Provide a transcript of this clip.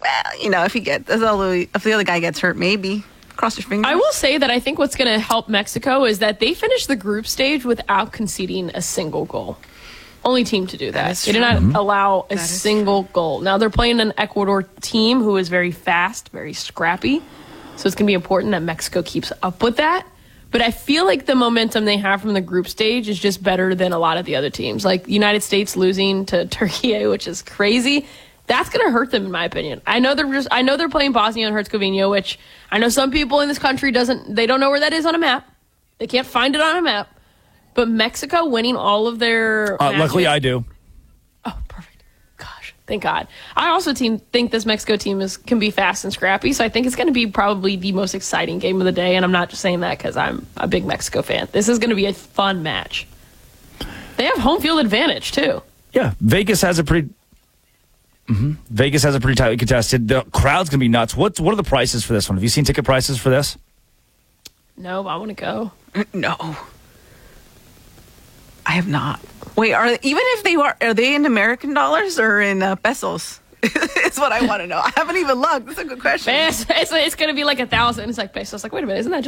well, if the other guy gets hurt, maybe. Cross your fingers. I will say that I think what's going to help Mexico is that they finished the group stage without conceding a single goal. Only team to do that. They did not allow a single goal. Now they're playing an Ecuador team who is very fast, very scrappy. So it's going to be important that Mexico keeps up with that. But I feel like the momentum they have from the group stage is just better than a lot of the other teams. Like the United States losing to Turkey, which is crazy. That's going to hurt them, in my opinion. I know they're playing Bosnia and Herzegovina, which I know some people in this country they don't know where that is on a map. They can't find it on a map. But Mexico winning all of their matches, luckily I do. Oh, perfect. Gosh, thank God. I also think this Mexico team can be fast and scrappy, so I think it's going to be probably the most exciting game of the day, and I'm not just saying that because I'm a big Mexico fan. This is going to be a fun match. They have home field advantage, too. Yeah, Vegas has a pretty tightly contested. The crowd's going to be nuts. What are the prices for this one? Have you seen ticket prices for this? No, but I want to go. No. I have not. Wait, are they in American dollars or in pesos? It's what I want to know. I haven't even looked. That's a good question. It's going to be like 1,000. It's like pesos. Like, wait a minute, isn't that